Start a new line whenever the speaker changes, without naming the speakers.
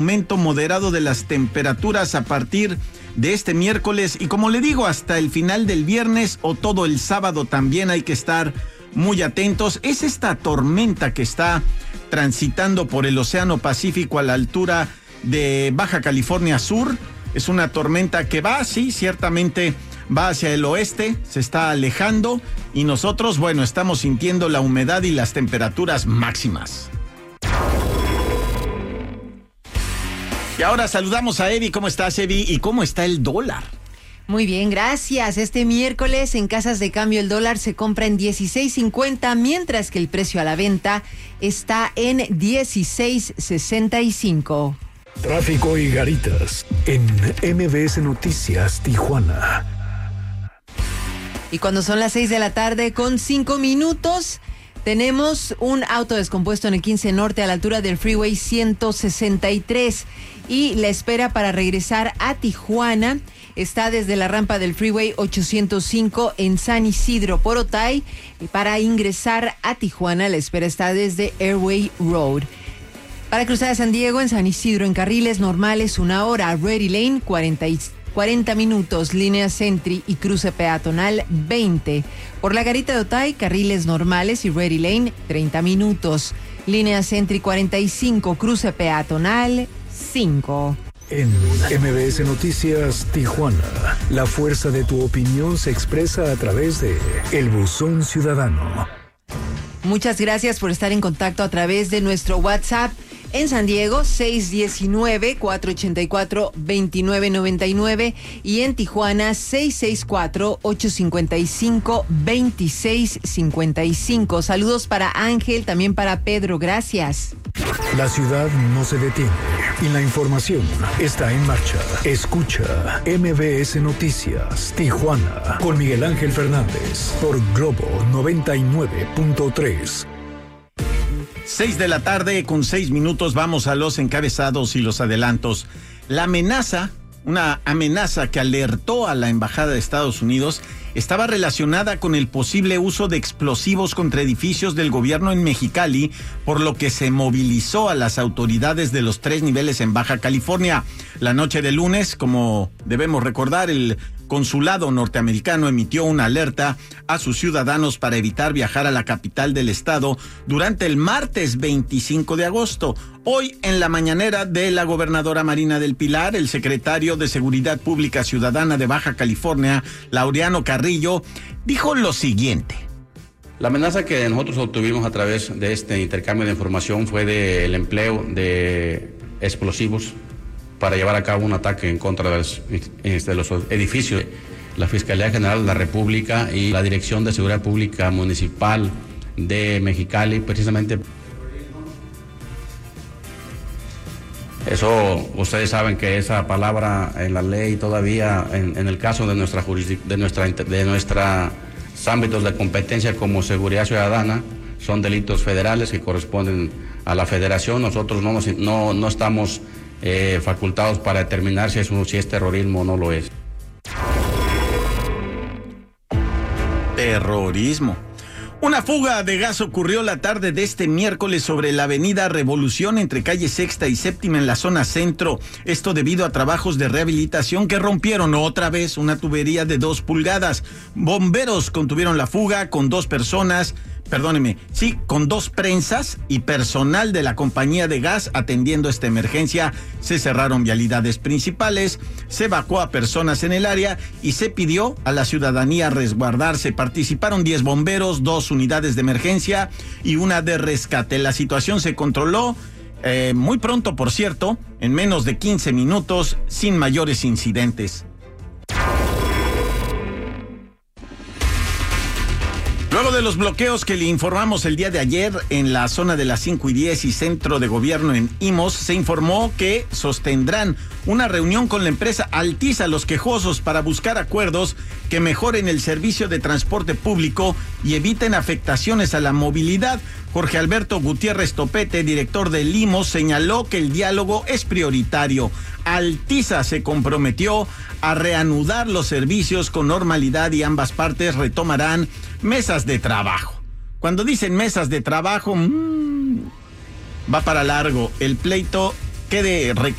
Aumento moderado de las temperaturas a partir de este miércoles y, como le digo, hasta el final del viernes o todo el sábado también hay que estar muy atentos. Es esta tormenta que está transitando por el Océano Pacífico a la altura de Baja California Sur. Es una tormenta que va, sí, ciertamente va hacia el oeste, se está alejando y nosotros, bueno, estamos sintiendo la humedad y las temperaturas máximas. Y ahora saludamos a Evi. ¿Cómo estás, Evi? ¿Y cómo está el dólar?
Muy bien, gracias. Este miércoles en casas de cambio el dólar se compra en 16.50, mientras que el precio a la venta está en 16.65.
Tráfico y garitas en MBS Noticias Tijuana.
Y cuando son las 6 de la tarde con 5 minutos, tenemos un auto descompuesto en el 15 Norte a la altura del Freeway 163 y la espera para regresar a Tijuana está desde la rampa del Freeway 805 en San Isidro por Otay. Y para ingresar a Tijuana la espera está desde Airway Road. Para cruzar a San Diego en San Isidro en carriles normales 1 hora, Ready Lane 40 minutos, línea Sentry y cruce peatonal 20. Por la garita de Otay, carriles normales y Ready Lane 30 minutos, línea Sentry 45, cruce peatonal 5.
En MBS Noticias Tijuana, la fuerza de tu opinión se expresa a través de El Buzón Ciudadano.
Muchas gracias por estar en contacto a través de nuestro WhatsApp. En San Diego, 619-484-2999 y en Tijuana, 664-855-2655. Saludos para Ángel, también para Pedro, gracias.
La ciudad no se detiene y la información está en marcha. Escucha MBS Noticias Tijuana con Miguel Ángel Fernández por Globo 99.3.
6 de la tarde con 6 minutos, vamos a los encabezados y los adelantos. La amenaza, una amenaza que alertó a la Embajada de Estados Unidos, estaba relacionada con el posible uso de explosivos contra edificios del gobierno en Mexicali, por lo que se movilizó a las autoridades de los 3 niveles en Baja California. La noche de lunes, como debemos recordar, el consulado norteamericano emitió una alerta a sus ciudadanos para evitar viajar a la capital del estado durante el martes 25 de agosto. Hoy, en la mañanera de la gobernadora Marina del Pilar, el secretario de Seguridad Pública Ciudadana de Baja California, Laureano Carrillo, dijo lo siguiente.
La amenaza que nosotros obtuvimos a través de este intercambio de información fue del empleo de explosivos para llevar a cabo un ataque en contra de los edificios. La Fiscalía General de la República y la Dirección de Seguridad Pública Municipal de Mexicali, precisamente. Eso, ustedes saben que esa palabra en la ley todavía, en el caso de nuestra ámbitos de competencia como seguridad ciudadana, son delitos federales que corresponden a la federación. Nosotros no estamos facultados para determinar si es terrorismo o no lo es.
Terrorismo. Una fuga de gas ocurrió la tarde de este miércoles sobre la avenida Revolución entre calle Sexta y Séptima en la zona centro. Esto debido a trabajos de rehabilitación que rompieron otra vez una tubería de 2 pulgadas. Bomberos contuvieron la fuga con 2 personas. Con 2 prensas y personal de la compañía de gas atendiendo esta emergencia. Se cerraron vialidades principales, se evacuó a personas en el área y se pidió a la ciudadanía resguardarse. Participaron 10 bomberos, 2 unidades de emergencia y una de rescate. La situación se controló muy pronto, por cierto, en menos de 15 minutos, sin mayores incidentes. Luego de los bloqueos que le informamos el día de ayer en la zona de las 5 y 10 y centro de gobierno en Imos, se informó que sostendrán una reunión con la empresa Altiza Los Quejosos para buscar acuerdos que mejoren el servicio de transporte público y eviten afectaciones a la movilidad. Jorge Alberto Gutiérrez Topete, director del Imos, señaló que el diálogo es prioritario. Altiza se comprometió a reanudar los servicios con normalidad y ambas partes retomarán mesas de trabajo. Cuando dicen mesas de trabajo, va para largo. El pleito quede